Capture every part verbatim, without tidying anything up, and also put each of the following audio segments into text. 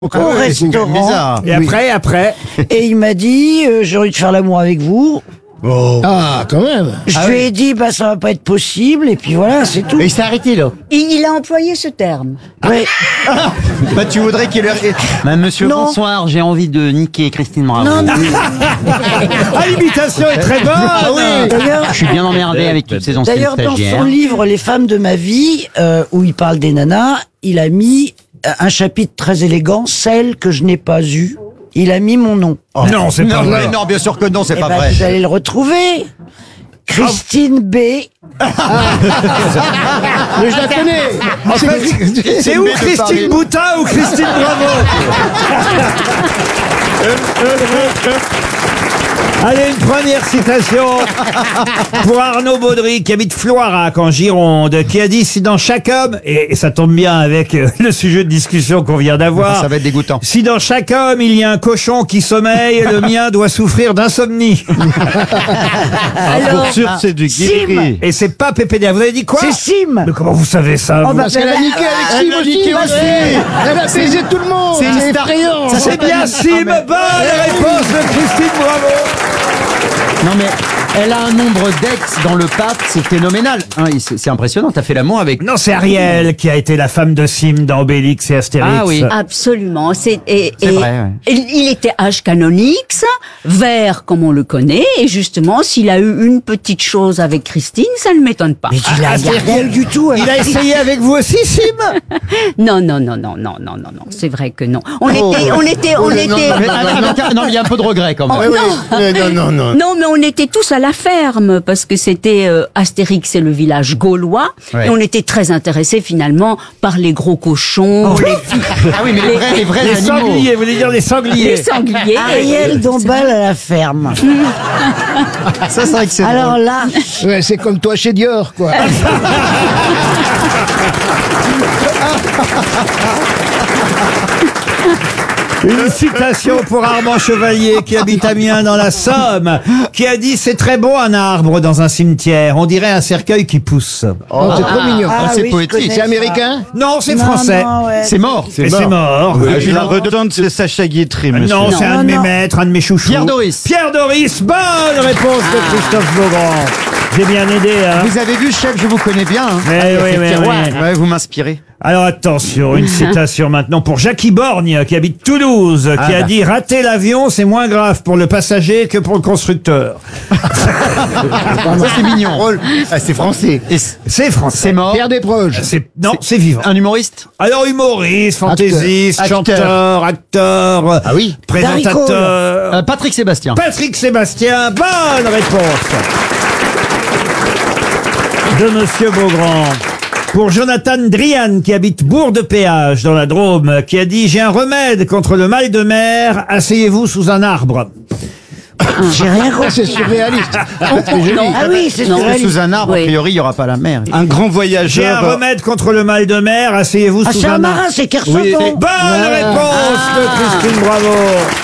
au Ah ouais, restaurant. bizarre. Et après, après. Et il m'a dit, euh, j'ai envie de faire l'amour avec vous. Oh. Ah, quand même. Je Ah lui oui. ai dit, bah ça va pas être possible. Et puis voilà, c'est tout. Et il s'est arrêté là. Et il a employé ce terme. Ouais. Bah tu voudrais qu'il leur... Madame, monsieur, Non. bonsoir, j'ai envie de niquer Christine Bravo. Non, non. Ah, l'imitation est très bonne. Ah oui. D'ailleurs, Je suis bien emmerdé avec toutes ces anciennes D'ailleurs, dans stagiaires. son livre Les femmes de ma vie, euh, où il parle des nanas, il a mis euh, un chapitre très élégant, celle que je n'ai pas eue. Il a mis mon nom. Non, c'est pas Non, vrai. mais non, bien sûr que non, c'est Eh pas ben, vrai. vous allez le retrouver. Christine B. Mais je la connais. En fait, c'est où B de Paris. Christine Boutin ou Christine Bravo? Allez, une première citation pour Arnaud Baudry, qui habite Floirac, en Gironde, qui a dit « Si dans chaque homme, et ça tombe bien avec euh, le sujet de discussion qu'on vient d'avoir, Ça va être dégoûtant. si dans chaque homme il y a un cochon qui sommeille, le mien doit souffrir d'insomnie. Alors, Pour sûr, c'est du Sim. guéri. » Et c'est pas Pépédé. Vous avez dit quoi? C'est Sim. Mais comment vous savez ça Oh, vous bah, Parce qu'elle a niqué avec Elle Sim a aussi. niqué ouais. aussi. Elle a baisé tout le monde. C'est une C'est star- effrayant. Ça C'est bien Sim. Bonne réponse de Christine Bravo. Non mais, elle a un nombre d'ex dans le pape, c'est phénoménal. Hein, et c'est c'est impressionnant, t'as fait l'amour avec... Non, c'est Ariel qui a été la femme de Sim dans Obélix et Astérix. Ah oui. Absolument. C'est et, C'est et- vrai, ouais. il il était âge canonix, vert comme on le connaît, et justement, s'il a eu une petite chose avec Christine, ça ne m'étonne pas. Mais il a, Ah, il y a c'est- rien eu du tout. Il a essayé avec vous aussi, Sim? Non, non, non, non, non, non, non, non. C'est vrai que non. On était, on était, on Oh, non, était. non, Mais, ah, avec un- non, il y a un peu de regret quand même. Oui, oui. Non, non, non. Non, mais on était tous à la ferme parce que c'était euh, Astérix, c'est le village gaulois, Ouais. et on était très intéressés finalement par les gros cochons, les, Ah oui, mais les vrais, les vrais Les animaux. sangliers, vous voulez dire les sangliers? les sangliers. Ariel Dombal à la ferme. Ça, c'est vrai que c'est Alors drôle. là, Ouais, c'est comme toi chez Dior, quoi. Une citation pour Armand Chevalier qui habite Amiens dans la Somme, qui a dit « C'est très beau un arbre dans un cimetière, on dirait un cercueil qui pousse. Oh, c'est trop mignon. ah, c'est oui, je poétique. connais C'est ça. américain » Non, c'est Non, français. non, ouais. C'est mort. Et c'est mort. Ah, je la redonne, c'est Sacha Guitry, monsieur. Non, c'est un de Non, mes non. maîtres, un de mes chouchous. Pierre Doris. Pierre Doris, bonne réponse de Christophe Beaugrand. J'ai bien aidé, hein. Vous avez vu, chef, je vous connais bien. Hein. Mais oui, oui, oui. Ouais, vous m'inspirez. Alors attention, une citation maintenant pour Jackie Borgne, qui habite Toulouse, qui a bah. dit « Rater l'avion, c'est moins grave pour le passager que pour le constructeur. Ça, c'est mignon. Ah, c'est français. Et c- » C'est français. c'est mort. Pierre Desproges. C'est Non, c'est vivant. Un humoriste. Alors humoriste, fantaisiste, Acteur. chanteur, acteur, Ah oui. présentateur. Euh, Patrick Sébastien. Patrick Sébastien, bonne réponse de Monsieur Beaugrand. Pour Jonathan Drian, qui habite Bourg-de-Péage, dans la Drôme, qui a dit « J'ai un remède contre le mal de mer, asseyez-vous sous un arbre. j'ai rien Oh, compris. c'est surréaliste. C'est joli. Ah oui, c'est Non. surréaliste. Sous un arbre, a Oui. priori, il n'y aura pas la mer. Un grand J'ai un voyageur. remède contre le mal de mer, asseyez-vous Ah, sous c'est un un marin, arbre. c'est Kersauton. Oui, c'est- Bonne réponse de Christine Bravo.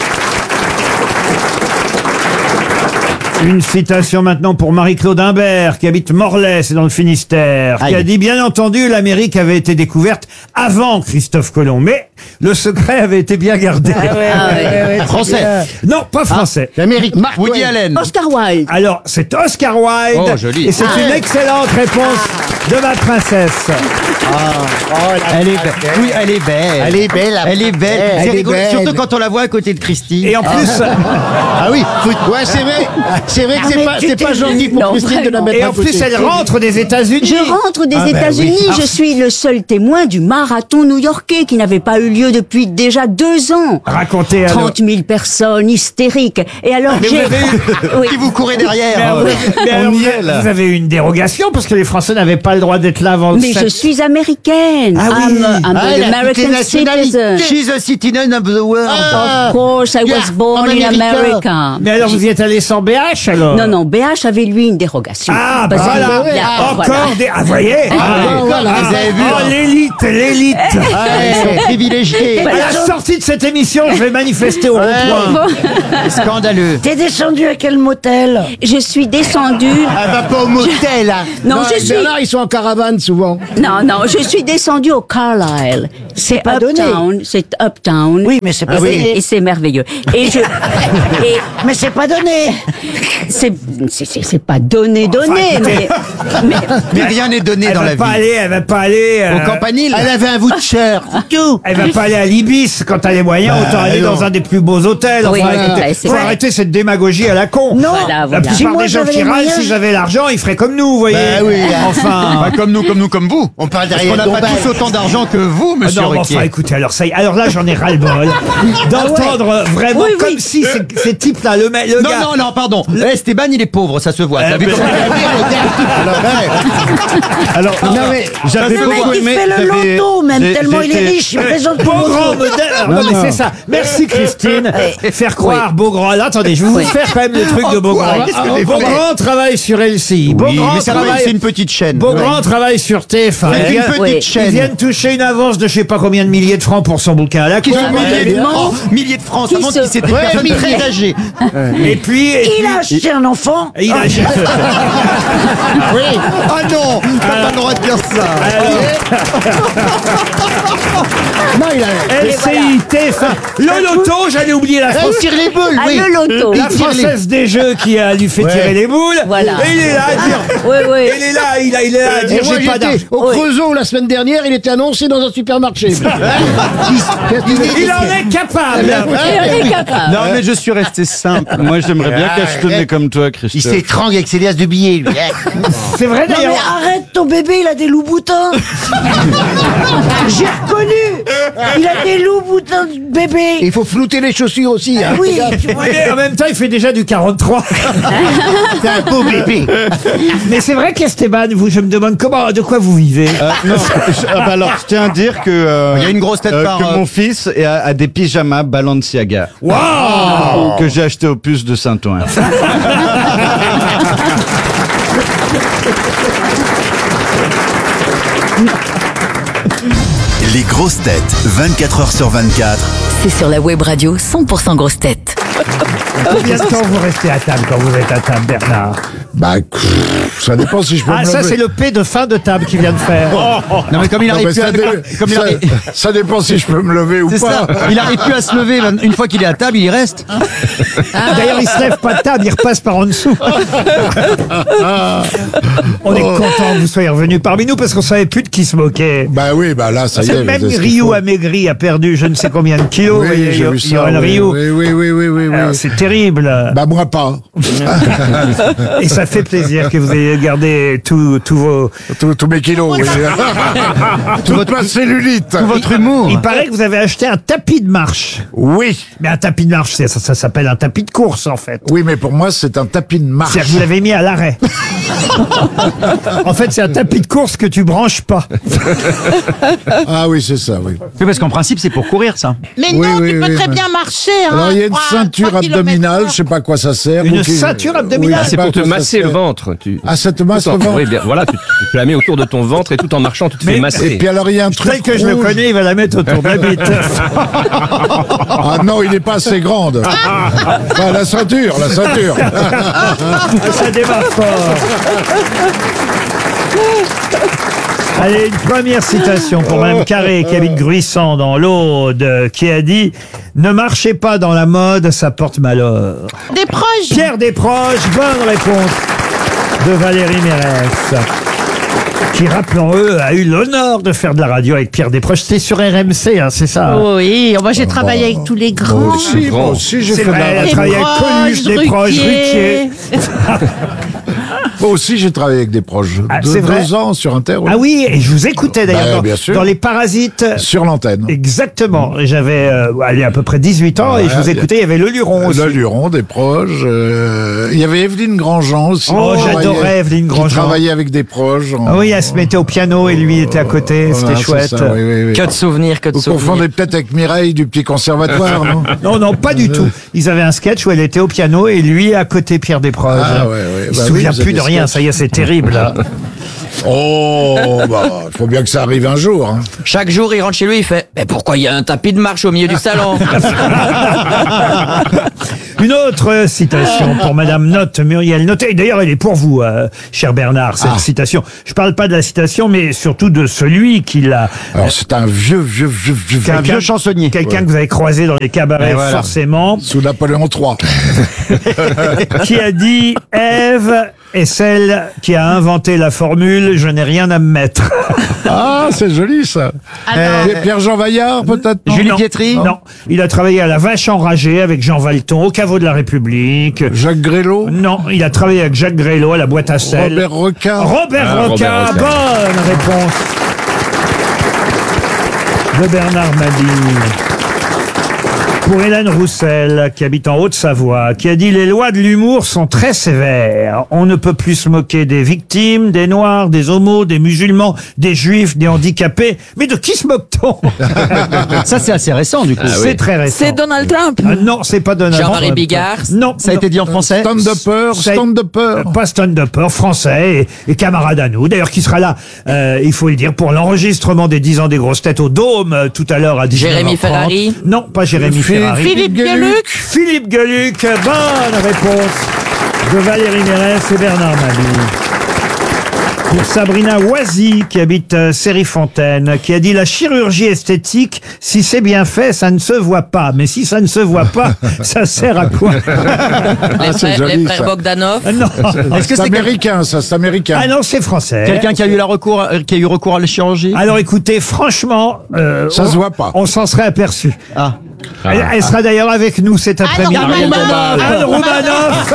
Une citation maintenant pour Marie-Claude Imbert, qui habite Morlaix, c'est dans le Finistère, qui Aïe. a dit « Bien entendu, l'Amérique avait été découverte avant Christophe Colomb, mais le secret avait été bien gardé. Ah ouais, ouais, ouais, ouais, c'est Français. bien. Non, pas français. L'Amérique. Mark Woody Twain. Allen. Oscar Wilde. Alors, c'est Oscar Wilde. Oh, joli. Et c'est une excellente réponse de ma princesse. Elle est belle. Oui, elle est belle. Elle est belle, la Elle est belle. princesse. C'est Elle est rigolo, belle. surtout quand on la voit à côté de Christine. Et en plus, Ah oui. faut- Ouais, c'est vrai. C'est vrai que Ah, c'est mais pas, tu c'est t'es- pas gentil pour Non, Christine de la vraiment. mettre et à en côté. plus, elle rentre des États-Unis. Je rentre des Ah ben États-Unis. oui. Je suis le seul témoin du marathon new-yorkais qui n'avait pas eu lieu depuis déjà deux ans. Racontez alors. trente mille personnes hystériques. Et alors Mais j'ai. vous avez eu- Oui. Qui vous courez derrière. Mais alors, vous- mais alors, On y vous- est, là. vous avez eu une dérogation parce que les Français n'avaient pas le droit d'être là avant le Mais sept. je suis américaine. Ah oui. I'm, a- I'm Ah, an elle a toutes les American nationalités. citizen. She's a citizen of the world. Of course, I Yeah, was born en in Amérique. America. Mais alors vous y êtes allé sans B H alors? Non, non, B H avait lui une dérogation. Ah, bah Parce qu'il voilà. y a- Encore voilà. des. Ah, voyez. Ah, voilà. Vous avez vu. oh, hein. l'élite, l'élite. Ah, ils sont privilégiés. À la sortie de cette émission, je vais manifester au rond-point. Scandaleux. T'es descendu à quel motel? Je suis descendue. Elle va pas au motel, hein. Non, Non, je avec suis. Bernard, ils sont en caravane souvent. Non, non, je suis descendue au Carlisle. C'est pas donné. Uptown, c'est Uptown. Oui, mais c'est pas Et donné. c'est- Et c'est merveilleux. Et je, et Mais c'est pas donné. c'est, c'est, c'est- c'est pas donné, donné, mais, mais, Mais rien n'est donné Elle dans va la pas vie. aller, elle va pas aller. euh, Au campanile. Elle avait un voucher, c'est tout. Elle va pas aller à l'Ibis quand elle a les moyens, autant aller non. dans un des plus beaux hôtels. Oui, Enfin, voilà, écoutez, c'est faut vrai. arrêter cette démagogie à la con. Non. Voilà, La voilà. plupart Si moi, des gens j'avais qui les râlent, moyens, s'ils je- avaient l'argent, ils feraient comme nous, vous voyez. Bah oui, hein. Enfin. Pas comme nous, comme nous, comme vous. On parle On derrière n'a ton pas bail. tous autant d'argent que vous, Ah monsieur non, mais Ruquier. enfin, écoutez, alors ça y est. Alors là, j'en ai ras-le-bol d'entendre vraiment Oui, oui. comme si ces, ces types-là, le, mec- le Non, gars. non, non, pardon. Esteban, il est pauvre, ça se voit. T'as Euh, vu mais- comment Alors, Non, mais j'avais Le mec, beaucoup il aimé. fait le j'avais- loto, même, j'ai- tellement il est j'étais- riche, il présente tout le Beaugrand loto. modèle. Ah, non, mais non. c'est ça. Merci Christine. Faire croire Beaugrand. Là, attendez, je vais vous Oui. faire quand même le truc de Beaugrand. Qu'est-ce que t'es Beaugrand travaille sur L C I. Oui, Beaugrand mais ça va, travaille. c'est une petite chaîne. Beaugrand travaille sur T F un. C'est Ils une viennent- petite Oui. Ils chaîne. viennent toucher une avance de je sais pas combien de milliers de francs pour son bouquin à la con. Milliers de, oh, milliers de francs, ça Qui montre se- qu'il c'était une Ouais, personne milliers. très âgée. Et puis, et Il puis- a acheté un enfant. il a Ah non, t'as pas le droit de dire ça. non, il a. L C I, T F un. Le loto, j'allais oublier la Il France. tire les boules, Ah, oui. le loto. La Française des Jeux qui a lui fait Ouais. tirer les boules. Voilà. Et il est là à dire. oui, oui. Il est là, il, a, il est là à Et dire moi, j'ai pas j'étais d'argent. au Oui. Creusot la semaine dernière, il était annoncé dans un supermarché. Qu'est-ce que tu veux Il dire en est capable. Et on est capable. Non, mais je suis resté simple. Moi, j'aimerais bien cachetonner comme toi, Christophe. Il s'étrangle avec ses liasses de billets, lui. C'est vrai Non mais d'ailleurs. arrête, ton bébé, il a des loups boutins. J'ai reconnu. Il a des loups boutins de bébé. Il faut flouter les chaussures aussi. Hein. Oui, tu vois. Et en même temps, il fait déjà du quarante-trois. C'est un beau bébé. Mais c'est vrai qu'Esteban, vous, je me demande comment, de quoi vous vivez. Euh, non, je, ah bah alors, je tiens à dire que, euh, Il y a une grosse tête euh, par, que euh, mon fils a, a des pyjamas Balenciaga Waouh. que j'ai acheté au puce de Saint-Ouen. Les grosses têtes, vingt-quatre heures sur vingt-quatre. C'est sur la web radio cent pour cent grosses têtes. Combien de temps vous restez à table quand vous êtes à table, Bernard? Bah, pff, ça dépend si je peux Ah, me ça, lever. c'est le P de fin de table qu'il vient de faire. Non mais comme il Non, arrive mais plus ça, à, dé- comme il ça- arrive- ça dépend si je peux me lever ou c'est pas. ça, il arrive plus à se lever. Une fois qu'il est à table, il y reste. D'ailleurs, il se lève pas de table, il repasse par en dessous. On est content que vous soyez revenu parmi nous parce qu'on savait plus de qui se moquait. Bah oui, bah là, ça y est. C'est vous même avez ce qu'il Ryu faut. amaigri a perdu je ne sais combien de kilos. Oui, voyez, j'ai Yo- vu ça. Yoann Oui, Ryu. oui, oui, oui, oui, oui, oui. Alors, c'est terrible. Bah moi pas. Et ça fait plaisir que vous ayez gardé tous tous vos... Tous tous mes kilos, oui. Toute ma cellulite. Votre humour. Il paraît que vous avez acheté un tapis de marche. Oui, Mais un tapis de marche, c'est- ça, ça s'appelle un tapis de course en fait. oui, mais pour moi, c'est un tapis de marche. C'est-à-dire que vous l'avez mis à l'arrêt. En fait, c'est un tapis de course que tu branches pas. Ah oui, c'est ça, oui. Oui, parce qu'en principe, c'est pour courir, ça. Mais Oui, non, oui, tu peux oui, très mais- bien marcher. Hein, Alors, il y a une trois- ceinture trois kilomètres abdominale, heure. je sais pas à quoi ça sert. Une ou qui- ceinture abdominale Oui, je sais C'est pas pour à te quoi ça masser le sert. ventre. Tu... Ah, ça te masse Tout le en- ventre. Oui, bien, voilà, tu, tu la mets autour de ton ventre et tout en marchant, tu te Mais- fais masser. Et puis alors, il y a un truc Tel que je le rouge. connais, il va la mettre autour de la bite. Ah non, il n'est pas assez grande. Enfin, la ceinture, la ceinture. Ça démarre fort. Allez, une première citation pour Mme Carré, qui habite Gruissant dans l'Aude, qui a dit « Ne marchez pas dans la mode, ça porte malheur Des ». proches. Pierre Desproges, bonne réponse de Valérie Mérès, qui, rappelons-le, a eu l'honneur de faire de la radio avec Pierre Desproges. C'était sur R M C, hein, c'est ça? Oui, moi j'ai travaillé avec tous les Moi grands. aussi, moi aussi, j'ai C'est fait de vrai, elle la a radio. travaillé avec Coluche, Desproges, Ruquier. Moi aussi, j'ai travaillé avec des proches. Ah, deux, c'est vrai deux ans sur Inter. oui. Ah oui, et je vous écoutais d'ailleurs Bah, dans, bien sûr. dans Les Parasites. Sur l'antenne. Exactement. Et j'avais euh, allez, à peu près dix-huit ans et je vous Ouais, écoutais, il y avait Le Luron aussi. Le Luron, des proches. euh, Il y avait Evelyne Grandjean aussi. Oh, qui j'adorais travaillait- Evelyne Grandjean. Qui travaillait avec des proches. en- Ah oui, elle se mettait au piano et lui était à côté, Voilà, c'était c'est chouette. ça, oui, oui, oui. Que de souvenirs, que de Vous confondez peut-être avec Mireille du Petit Conservatoire, non? Non, non, pas du tout. Ils avaient un sketch où elle était au piano et lui à côté Pierre Desproges. Ah, ouais, ouais. Il se Bah souvient oui, vous plus avez de des rien, sketchs. ça y est, c'est terrible. Là. Oh, bah, il faut bien que ça arrive un jour. Hein. Chaque jour, il rentre chez lui, il fait « Mais pourquoi il y a un tapis de marche au milieu du salon ?» Une autre citation pour Madame Note, Muriel Note. Et d'ailleurs, elle est pour vous, euh, cher Bernard, cette Ah. citation. Je parle pas de la citation, mais surtout de celui qui l'a... Alors c'est un vieux, vieux, vieux, vieux, Quelqu'un- Un vieux chansonnier. Quelqu'un que vous avez croisé dans les cabarets, Et voilà. forcément, sous Napoléon trois. qui a dit « Ève est celle qui a inventé la formule « Je n'ai rien à me mettre ». Ah, c'est joli ça. Pierre- Pierre-Jean Vaillard peut-être. non Julie Non. Pietri. Non, il a travaillé à la Vache enragée avec Jean Valton, au caveau de la République. Jacques Grélot. Non, il a travaillé avec Jacques Grélot à la boîte à sel. Robert Roca. Robert Ah, Roca, Robert Roca. bonne réponse de Bernard Mabille. Pour Hélène Roussel, qui habite en Haute-Savoie, qui a dit « Les lois de l'humour sont très sévères. On ne peut plus se moquer des victimes, des noirs, des homos, des musulmans, des juifs, des handicapés. Mais de qui se moque-t-on ?» Ça, c'est assez récent, du coup. C'est très récent. C'est Donald Trump. Ah non, c'est pas Donald Jean-Marie Trump. Bigard. Non. Ça a non. été dit en français. Stand-upper, Ça a- stand-upper. Pas stand-upper, français et, et camarade à nous. D'ailleurs, qui sera là, euh, il faut le dire, pour l'enregistrement des dix ans des grosses têtes au Dôme, euh, tout à l'heure à dix-neuf heures trente. Jérémy Ferrari. Non, pas Jérémy Philippe Ferrari. Philippe Gueluc. Philippe Gueluc, bonne réponse de Valérie Mérès et Bernard Mabille. Pour Sabrina Oisy, qui habite euh, Série-Fontaine, qui a dit « La chirurgie esthétique, si c'est bien fait, ça ne se voit pas. Mais si ça ne se voit pas, ça sert à quoi ?» Les c'est frères, joli, les frères ça. Bogdanov. Ah, Non. Est-ce que C'est c'est quel- américain ça, c'est américain. Ah non, c'est français. quelqu'un qui a eu la recours, euh, qui a eu recours à la chirurgie? Alors écoutez, franchement, euh, Ça on- se voit pas. On s'en serait aperçu. Ah. Elle, elle sera d'ailleurs avec nous cet après-midi. Anne Romanoff. Anne Romanoff.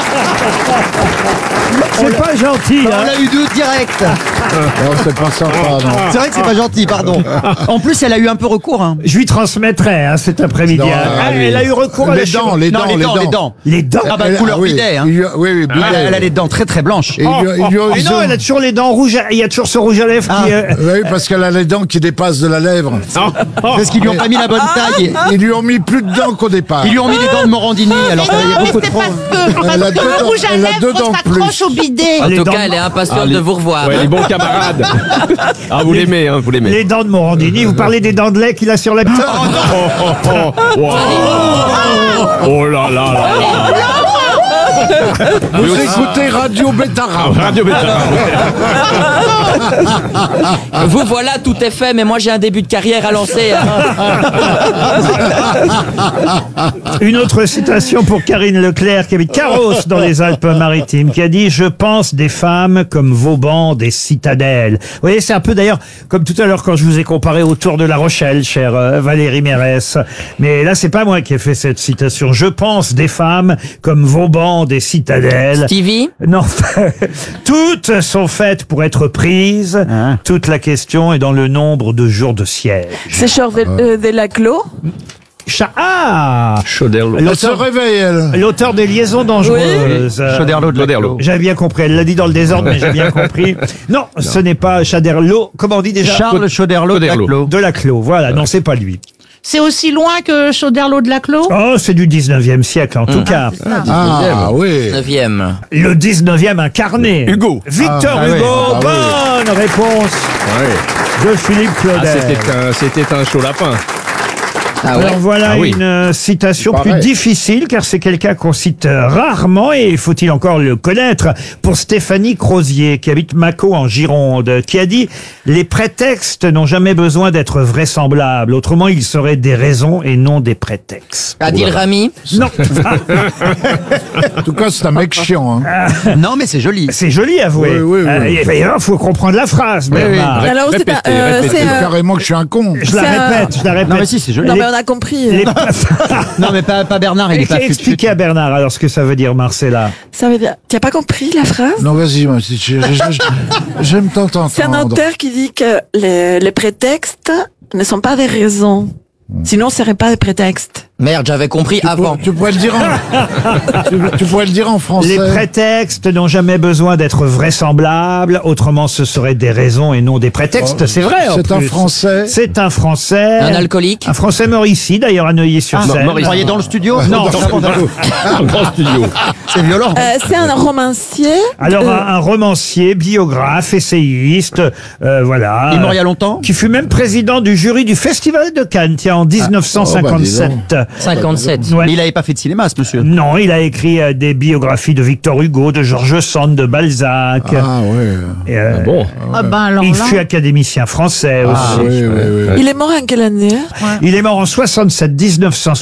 C'est pas gentil. On Hein. l'a eu deux direct. Non, c'est pas sympa, non. C'est vrai que c'est pas gentil, pardon. En plus, elle a eu un peu recours. Hein. Je lui transmettrai hein, cet après-midi. Non, Ah, allez. elle a eu recours à la Les dents, chirurgie. les Non, dents, les dents, les dents. Les dents. Ah bah, Elle- couleur ah oui. bidet, hein. Il lui a- Oui, oui, bidet. Elle, elle a les dents très très blanches. Et il lui a- il lui a- Mais ils non, ont- elle a toujours les dents rouges. à- Il y a toujours ce rouge à lèvres Ah. qui. euh, Oui, parce qu'elle a les dents qui dépassent de la lèvre. Parce qu'ils lui ont pas mis la bonne taille. Ils lui ont mis plus de dents qu'au départ. Ils lui ont mis des dents de Morandini, alors qu'il y a beaucoup de C'est trop. parce que, parce Elle a que deux le dents- rouge à elle a deux lèvres dents de s'accroche au bidet. En Les tout dents- cas, elle est impatiente de vous revoir. Ouais, les bons camarades. Ah, vous l'aimez, hein, vous l'aimez. Les dents de Morandini. Vous parlez des dents de lait qu'il a sur la tête. Oh, oh, wow. Oh là là là là. Vous écoutez Radio Bétarab. Radio Bétarab. Vous voilà, tout est fait, mais moi j'ai un début de carrière à lancer. hein. Une autre citation pour Karine Leclerc, qui habite Carros dans les Alpes-Maritimes, qui a dit « Je pense des femmes comme Vauban des citadelles ». Vous voyez, c'est un peu d'ailleurs comme tout à l'heure quand je vous ai comparé au Tour de la Rochelle, chère euh, Valérie Mérès. Mais là, c'est pas moi qui ai fait cette citation. « Je pense des femmes comme Vauban des citadelles ». Stevie. Non, toutes sont faites pour être prises. Hein. Toute la question est dans le nombre de jours de siège. C'est Charles de, euh, de Laclos. Cha- ah Chauderlo. Elle se L'auteur- réveille, elle. L'auteur des liaisons dangereuses. Euh, Choderlos de Choderlos. Laclos. J'avais bien compris. Elle l'a dit dans le désordre, mais j'ai bien compris. Non, ce n'est pas Chaderlo. Comment on dit déjà Charles Choderlos de Choderlos. Laclos. de Laclos. Voilà, non, c'est pas lui. C'est aussi loin que Chauderlos de Laclos. Oh, c'est du dix-neuvième siècle, en tout cas. Ah, oui. Neuvième. Le dix-neuvième incarné. Hugo. Victor Ah, Hugo. oui. Ah, Bonne réponse Ouais. de Philippe Ah, Claudel. c'était un, c'était un chaud lapin. Ah Alors voilà Ah oui. une euh, citation Pareil. plus difficile, car c'est quelqu'un qu'on cite euh, rarement, et faut-il encore le connaître, pour Stéphanie Crozier, qui habite Mâcon en Gironde, qui a dit « Les prétextes n'ont jamais besoin d'être vraisemblables, autrement ils seraient des raisons et non des prétextes. Adil Rami. » Non, En tout cas, c'est un mec chiant. Hein. Non, mais c'est joli. c'est joli à avouer. Oui, oui, oui. Euh, il faut comprendre la phrase, Bernard. Alors, c'est Répétez, un- euh, répétez. c'est C'est un- carrément que je suis un con. Je la c'est un- répète, je la répète. Non, mais si, c'est joli. Non, Les- mais on a compris. les- Non, mais pas, pas Bernard, il est pas fut- Expliquez à Bernard alors ce que ça veut dire, Marcella. Ça veut dire. Tu n'as pas compris la phrase? Non, vas-y, moi, si tu- je- je- j'aime t'entendre. C'est un auteur qui dit que les, les prétextes ne sont pas des raisons. Sinon, ce serait pas des prétextes. Merde, j'avais compris avant. Tu pourrais le dire en, tu, tu pourrais le dire en français. Les prétextes n'ont jamais besoin d'être vraisemblables, autrement ce seraient des raisons et non des prétextes. C'est vrai. en C'est un plus. Français. C'est un Français. Un alcoolique. Un Français mort ici, d'ailleurs, à Neuilly-sur-Seine. Vous croyez dans le studio? Non. Un grand studio. C'est violent. Euh, c'est un romancier. Alors, Euh, un, un romancier, biographe, essayiste, euh, voilà. Il est mort il y a longtemps? Qui fut même président du jury du Festival de Cannes, tiens, en dix neuf cent cinquante-sept. cinquante-sept. Ouais. Mais il n'avait pas fait de cinéma, ce monsieur. Non, il a écrit euh, des biographies de Victor Hugo, de George Sand, de Balzac. Ah ouais. Et, euh, Bon. Ah ben alors il là. fut académicien français aussi. Ah oui, oui, oui. Il est mort en quelle année? Il est mort en soixante-sept, mille neuf cent